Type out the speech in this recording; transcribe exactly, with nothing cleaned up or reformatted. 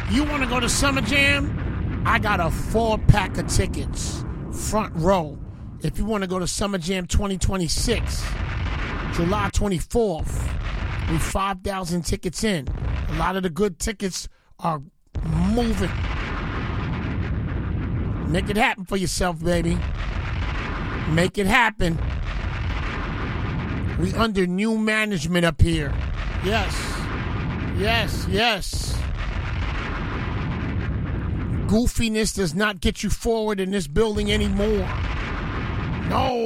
You want to go to Summer Jam? I got a four-pack of tickets, front row. If you want to go to Summer Jam twenty twenty-six, July twenty-fourth, with five thousand tickets in. A lot of the good tickets are moving. Make it happen for yourself, baby. Make it happen. We under new management up here. Yes. Yes, yes. Goofiness does not get you forward in this building anymore. No.